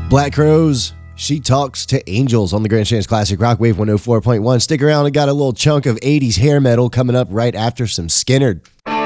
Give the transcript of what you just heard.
Black Crowes, She Talks to Angels on the Grand Chance Classic Rock Wave 104.1. Stick around, I got a little chunk of 80s hair metal coming up right after some Skynyrd.